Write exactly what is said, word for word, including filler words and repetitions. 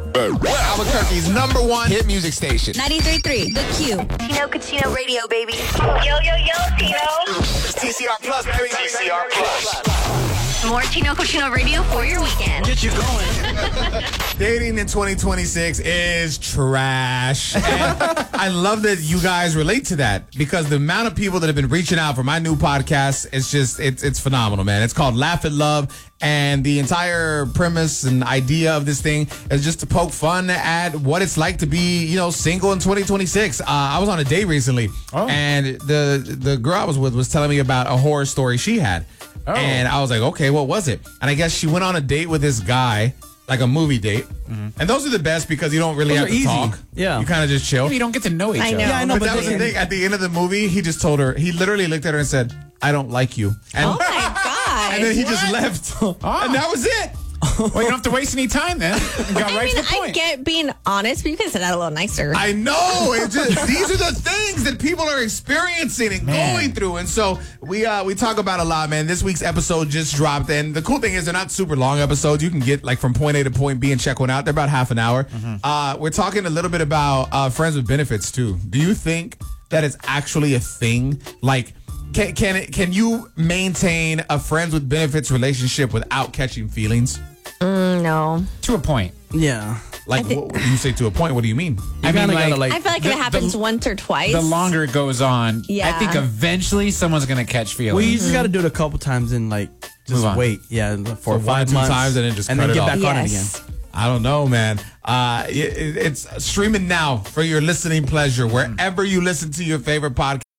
Albuquerque's number one hit music station. ninety-three point three, The Q. Tino Cucino Radio, baby. Yo, yo, yo, Tino. It's T C R Plus, baby. T C R Plus. More Tino Cucino Radio for your weekend. Get you going. Dating in twenty twenty-six is trash. And I love that you guys relate to that because the amount of people that have been reaching out for my new podcast is just, it's, it's phenomenal, man. It's called Laugh at Love. And the entire premise and idea of this thing is just to poke fun at what it's like to be, you know, single in twenty twenty-six. Uh, I was on a date recently, oh. and the the girl I was with was telling me about a horror story she had. Oh. And I was like, okay, what was it? And I guess she went on a date with this guy, like a movie date. Mm-hmm. And those are the best because you don't really those have to easy. talk. Yeah. You kind of just chill. You don't get to know each I other. know. Yeah, I know, but, but that was the thing. At the end of the movie, he just told her, he literally looked at her and said, I don't like you. And, Oh, my God. and then he just left. Oh. And that was it. Well, you don't have to waste any time then. You got I right mean, to the point. I get being honest, but you could have said that a little nicer. I know. It's just, these are the things that people are experiencing and Man. going through. And so we uh, we talk about a lot, man. This week's episode just dropped. And the cool thing is they're not super long episodes. You can get like from point A to point B and check one out. They're about half an hour. Mm-hmm. Uh, we're talking a little bit about uh, friends with benefits, too. Do you think that is actually a thing? Like, can, can, it, can you maintain a friends with benefits relationship without catching feelings? Mm, no. To a point. Yeah. Like, what, you say to a point, what do you mean? You I mean, kinda like, gotta, like, I feel like the- if it happens the- once or twice. The longer it goes on, Yeah. I think eventually someone's going to catch feelings. well, you just got to do it a couple times and like just Move on. wait. Yeah, for So five one or two months times and then just and cut then it get off. back on it again. Yes. I don't know, man. Uh, it, it's streaming now for your listening pleasure wherever you listen to your favorite podcast.